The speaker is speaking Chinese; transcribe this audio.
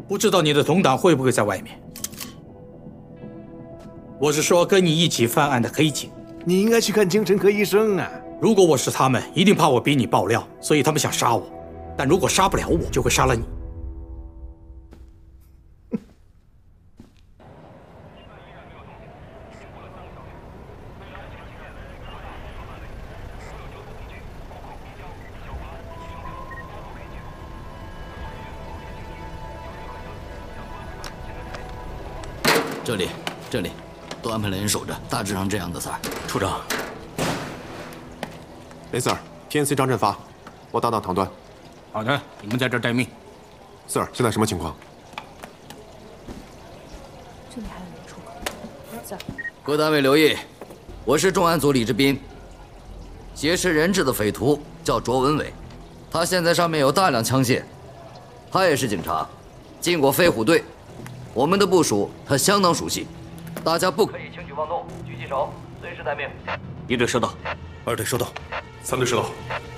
不知道你的同党会不会在外面？我是说跟你一起犯案的黑警。 你应该去看精神科医生啊！ 如果我是他们，一定怕我逼你爆料，所以他们想杀我。但如果杀不了我，就会杀了你。 这里，都安排了人守着，大致上这样的，Sir。 处长， 雷 Sir， TNC 张振发，我搭档唐端。 好的，你们在这儿待命。 Sir， 现在什么情况？ 这里还有一个出口。Sir， 各单位留意，我是重案组李志斌。劫持人质的匪徒叫卓文伟，他现在上面有大量枪械，他也是警察，进过飞虎队。我们的部署他相当熟悉，大家不可以轻举妄动，举起手，随时待命。 一队收到， 二队收到， 三队收到。